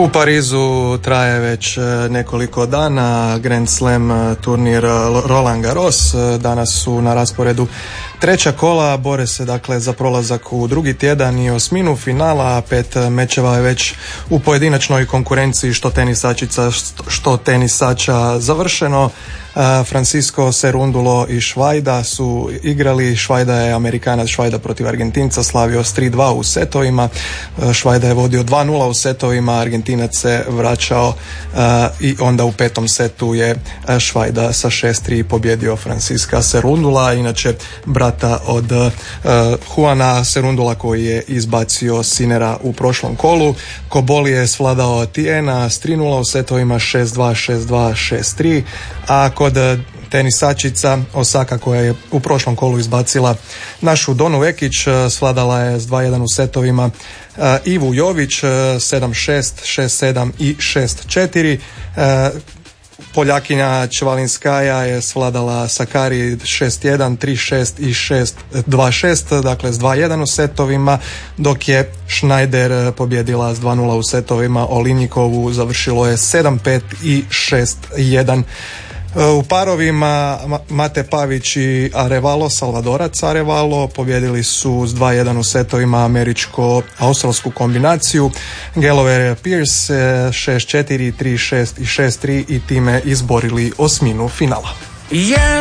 U Parizu traje već nekoliko dana Grand Slam turnir Roland Garros. Danas su na rasporedu treća kola, bore se dakle za prolazak u drugi tjedan i osminu finala. 5 mečeva je već u pojedinačnoj konkurenciji što tenisačica što tenisača završeno. Francisco Cerúndolo i Švajda su igrali. Švajda je Amerikanac, Švajda protiv Argentinca, slavio s 3-2 u setovima. Švajda je vodio 2-0 u setovima, Argentinac se vraćao i onda u petom setu je Švajda sa 6-3 pobjedio Francisca Cerúndola, inače brata od Juana Cerúndola koji je izbacio Sinera u prošlom kolu. Koboli je svladao Tiena s 3-0 u setovima, 6-2, 6-2, 6-3, a kod tenisačica Osaka koja je u prošlom kolu izbacila našu Donu Vekić, svladala je s 2-1 u setovima Ivu Jović 7-6, 6-7 i 6-4. Poljakinja Čvalinskaja je svladala Sakari 6-1, 3-6 i 6-2-6, dakle s 2-1 u setovima, dok je Schneider pobjedila s 2-0 u setovima Olinjikovu, završilo je 7-5 i 6-1. U parovima Mate Pavić i Arevalo, Salvadorac Arevalo, pobjedili su s 2-1 u setovima američko-australsku kombinaciju. Gallagher Pierce 6-4, 3-6 i 6-3 i time izborili osminu finala.